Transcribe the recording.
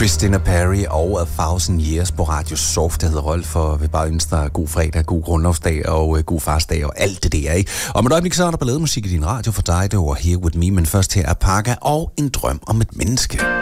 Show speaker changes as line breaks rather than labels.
Christina Perri og A Thousand Years på Radio Soft. Jeg hedder Rolf, og vil bare ønske dig god fredag, god grundlovsdag og god farsdag og alt det der, ikke? Og med et øjeblik, så er der ballademusik i din radio for dig. Det var Here With Me, men først her er Parker og En Drøm om et Menneske.